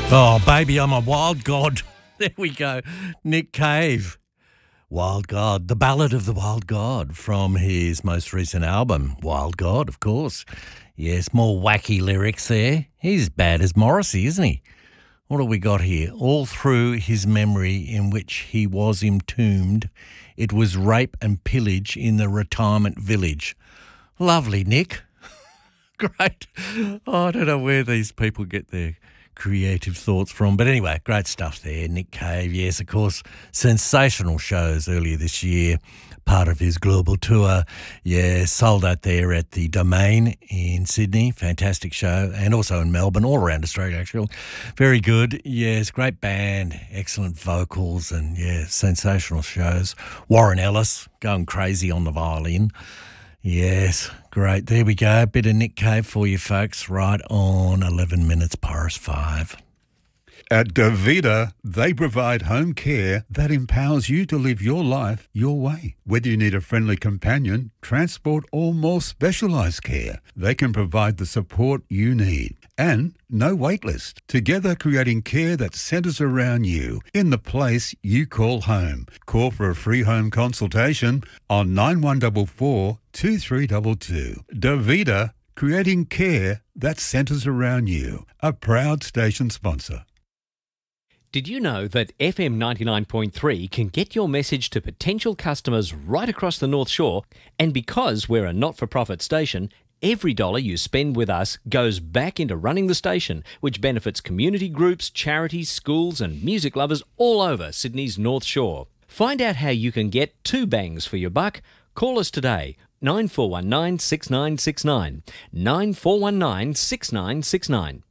Oh, baby, I'm a wild god. There we go. Nick Cave. Wild God, the Ballad of the Wild God from his most recent album, Wild God, of course. Yes, more wacky lyrics there. He's as bad as Morrissey, isn't he? What have we got here? All through his memory in which he was entombed, it was rape and pillage in the retirement village. Lovely, Nick. Great. Oh, I don't know where these people get their creative thoughts from. But anyway, great stuff there. Nick Cave, yes, of course, sensational shows earlier this year, part of his global tour. Yeah, sold out there at the Domain in Sydney. Fantastic show. And also in Melbourne, all around Australia, actually. Very good. Yes, great band, excellent vocals and, yeah, sensational shows. Warren Ellis going crazy on the violin. Yes, great. There we go. A bit of Nick Cave for you folks right on 11 minutes past 5. At Davida, they provide home care that empowers you to live your life your way. Whether you need a friendly companion, transport or more specialised care, they can provide the support you need. And no wait list. Together creating care that centres around you in the place you call home. Call for a free home consultation on 9144 2322. Davida, creating care that centres around you. A proud station sponsor. Did you know that FM 99.3 can get your message to potential customers right across the North Shore? And because we're a not-for-profit station, every dollar you spend with us goes back into running the station, which benefits community groups, charities, schools and music lovers all over Sydney's North Shore. Find out how you can get 2 bangs for your buck. Call us today, 9419 6969, 9419 6969.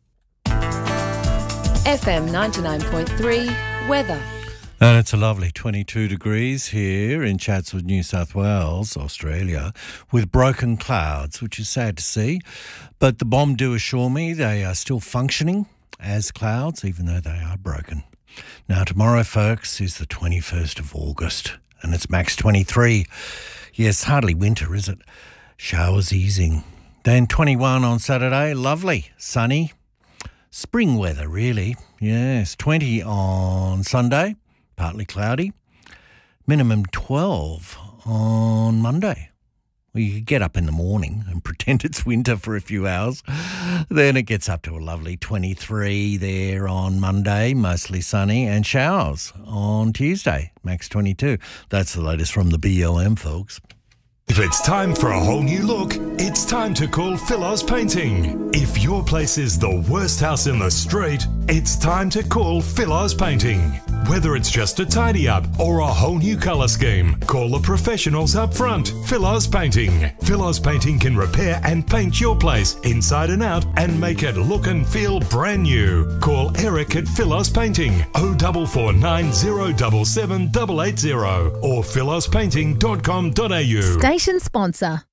FM 99.3 weather. And it's a lovely 22 degrees here in Chatswood, New South Wales, Australia, with broken clouds, which is sad to see. But the bomb do assure me they are still functioning as clouds, even though they are broken. Now, tomorrow, folks, is the 21st of August, and it's max 23. Yes, hardly winter, is it? Showers easing. Then 21 on Saturday, lovely, sunny. Spring weather, really. Yes, 20 on Sunday, partly cloudy. Minimum 12 on Monday. Well, you could get up in the morning and pretend it's winter for a few hours. Then it gets up to a lovely 23 there on Monday, mostly sunny, and showers on Tuesday, max 22. That's the latest from the BLM, folks. If it's time for a whole new look, it's time to call Philos Painting. If your place is the worst house in the street, it's time to call Philos Painting. Whether it's just a tidy up or a whole new colour scheme, call the professionals up front. Philos Painting. Philos Painting can repair and paint your place inside and out and make it look and feel brand new. Call Eric at Philos Painting 0449 077 880 or philospainting.com.au. Station sponsor.